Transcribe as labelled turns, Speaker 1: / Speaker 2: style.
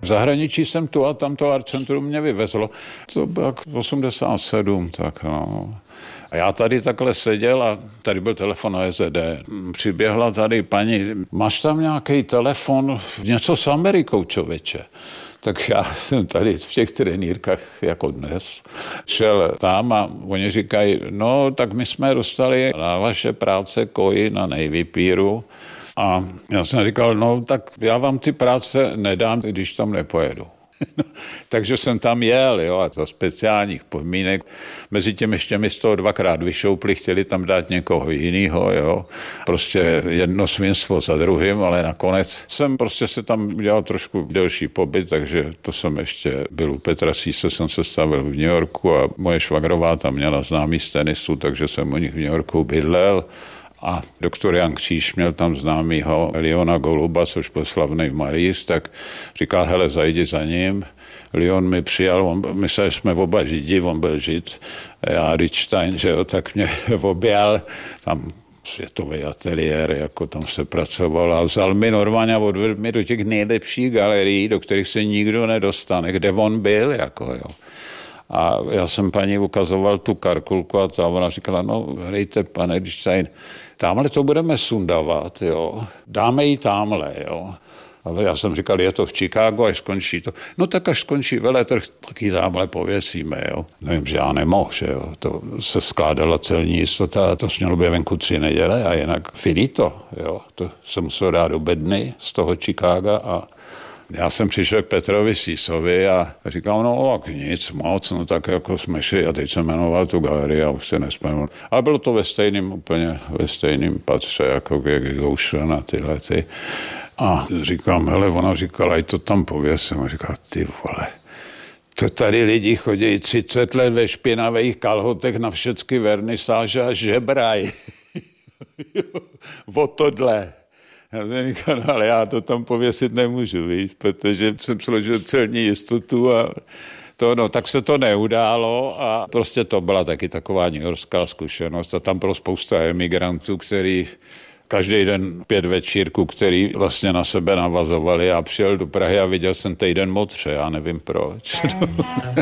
Speaker 1: zahraničí jsem tu a tamto Art Centrum mě vyvezlo. To bylo 87, tak no. A já tady takhle seděl a tady byl telefon na EZD. Přiběhla tady paní, máš tam nějaký telefon, něco s Amerikou, člověče. Tak já jsem tady v těch trenýrkách jako dnes šel tam a oni říkají, no tak my jsme dostali na vaše práce koji na Navy Pieru a já jsem říkal, no tak já vám ty práce nedám, když tam nepojedu. Takže jsem tam jel, jo, a za speciálních podmínek. Mezi tím ještě mi z toho dvakrát vyšoupli, chtěli tam dát někoho jinýho, jo. Prostě jedno svinstvo za druhým, ale nakonec jsem prostě se tam udělal trošku delší pobyt, takže to jsem ještě byl u Petra Síse, jsem se stavil v New Yorku a moje švagrová tam měla známý z tenisu, takže jsem u nich v New Yorku bydlel. A doktor Jan Kříž měl tam známýho Leona Goluba, což byl slavný malíř, tak říkal, hele, zajdi za ním. Leon mi přijal, myslel, že jsme oba Židi, on byl Žid, já Richtstein, že jo, tak mě objal, tam světový ateliér, jako tam se pracoval a vzal mi normálně a odvedl mi do těch nejlepších galerií, do kterých se nikdo nedostane, kde on byl, jako jo. A já jsem paní ukazoval tu karkulku a ona říkala, no hrejte, pane Richtstein, tamhle to budeme sundavat, jo, dáme ji tamhle, jo. Ale já jsem říkal, je to v Chicagu, až skončí to. No tak až skončí veletrh, tak ji tamhle pověsíme, jo. Nevím, že já nemohl, že jo. To se skládala celní jistota, to smělo být venku 3 neděle a jinak finito, jo. To jsem musel dát do bedny z toho Chicaga a já jsem přišel k Petrovi Sísovi a říkal, no tak nic moc, no tak jako jsme šli a teď jsem jmenoval tu galerii a už se nespomněl. Ale bylo to úplně ve stejném patře, jako Gauguin a tyhle ty. A říkám, hele, ona říkala, ať to tam pověsím. A říkala, ty vole, to tady lidi chodí 30 let ve špinavých kalhotech na všechny vernisáže a žebraj. O tohle. Já jsem říkal, no, ale já to tam pověsit nemůžu, víš, protože jsem složil celní jistotu a to, no, tak se to neudálo a prostě to byla taky taková newyorská zkušenost a tam bylo spousta emigrantů, který každý den 5 večírků, který vlastně na sebe navazovali. Já přijel do Prahy a viděl jsem týden motře, já nevím proč.